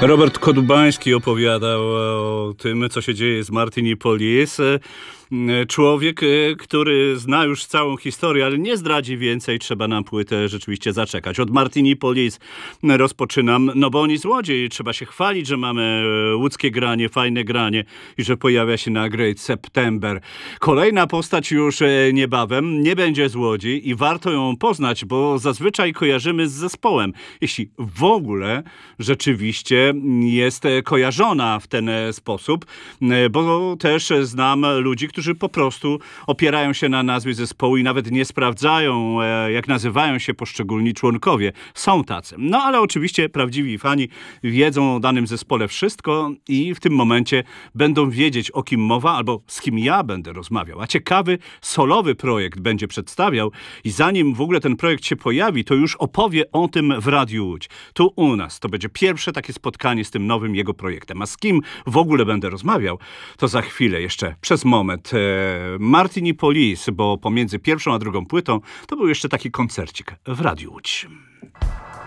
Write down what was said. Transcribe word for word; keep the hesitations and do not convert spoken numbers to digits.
Robert Kodubański opowiadał o tym, co się dzieje z Martinipolis. Człowiek, który zna już całą historię, ale nie zdradzi więcej, trzeba na płytę rzeczywiście zaczekać. Od Martinipolis rozpoczynam, no bo oni z Łodzi, trzeba się chwalić, że mamy łódzkie granie, fajne granie i że pojawia się na Great September. Kolejna postać już niebawem, nie będzie z Łodzi i warto ją poznać, bo zazwyczaj kojarzymy z zespołem. Jeśli w ogóle rzeczywiście jest kojarzona w ten sposób, bo też znam ludzi, którzy po prostu opierają się na nazwie zespołu i nawet nie sprawdzają, jak nazywają się poszczególni członkowie. Są tacy. No ale oczywiście prawdziwi fani wiedzą o danym zespole wszystko i w tym momencie będą wiedzieć, o kim mowa albo z kim ja będę rozmawiał. A ciekawy, solowy projekt będzie przedstawiał i zanim w ogóle ten projekt się pojawi, to już opowie o tym w Radiu Łódź. Tu u nas. To będzie pierwsze takie spotkanie z tym nowym jego projektem. A z kim w ogóle będę rozmawiał, to za chwilę jeszcze, przez moment. Martinipolis, bo pomiędzy pierwszą a drugą płytą to był jeszcze taki koncercik w Radiu Łódź.